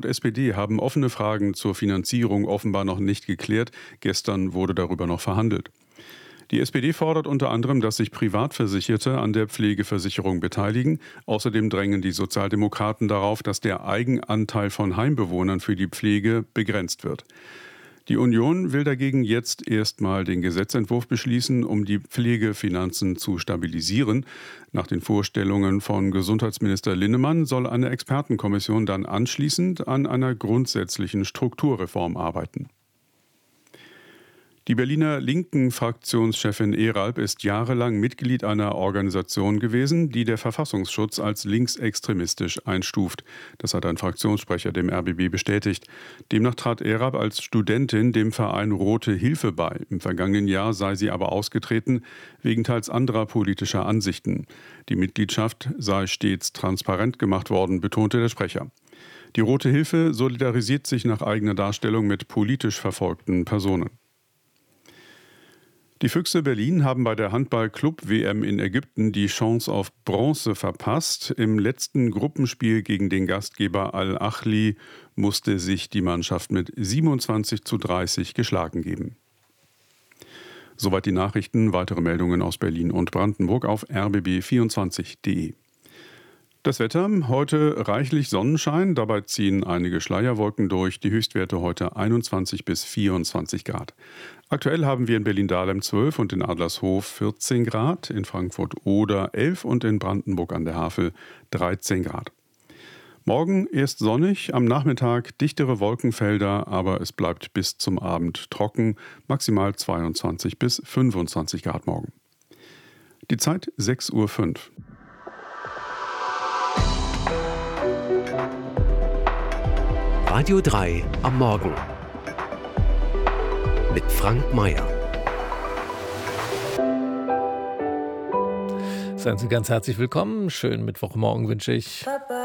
SPD haben offene Fragen zur Finanzierung offenbar noch nicht geklärt. Gestern wurde darüber noch verhandelt. Die SPD fordert unter anderem, dass sich Privatversicherte an der Pflegeversicherung beteiligen. Außerdem drängen die Sozialdemokraten darauf, dass der Eigenanteil von Heimbewohnern für die Pflege begrenzt wird. Die Union will dagegen jetzt erstmal den Gesetzentwurf beschließen, um die Pflegefinanzen zu stabilisieren. Nach den Vorstellungen von Gesundheitsminister Linnemann soll eine Expertenkommission dann anschließend an einer grundsätzlichen Strukturreform arbeiten. Die Berliner Linken-Fraktionschefin Eralb ist jahrelang Mitglied einer Organisation gewesen, die der Verfassungsschutz als linksextremistisch einstuft. Das hat ein Fraktionssprecher dem RBB bestätigt. Demnach trat Eralb als Studentin dem Verein Rote Hilfe bei. Im vergangenen Jahr sei sie aber ausgetreten, wegen teils anderer politischer Ansichten. Die Mitgliedschaft sei stets transparent gemacht worden, betonte der Sprecher. Die Rote Hilfe solidarisiert sich nach eigener Darstellung mit politisch verfolgten Personen. Die Füchse Berlin haben bei der Handball-Club-WM in Ägypten die Chance auf Bronze verpasst. Im letzten Gruppenspiel gegen den Gastgeber Al-Ahly musste sich die Mannschaft mit 27:30 geschlagen geben. Soweit die Nachrichten. Weitere Meldungen aus Berlin und Brandenburg auf rbb24.de. Das Wetter, heute reichlich Sonnenschein, dabei ziehen einige Schleierwolken durch, die Höchstwerte heute 21 bis 24 Grad. Aktuell haben wir in Berlin-Dahlem 12 und in Adlershof 14 Grad, in Frankfurt-Oder 11 und in Brandenburg an der Havel 13 Grad. Morgen erst sonnig, am Nachmittag dichtere Wolkenfelder, aber es bleibt bis zum Abend trocken, maximal 22 bis 25 Grad morgen. Die Zeit 6:05 Uhr. Radio 3 am Morgen mit Frank Mayer. Seien Sie ganz herzlich willkommen. Schönen Mittwochmorgen wünsche ich.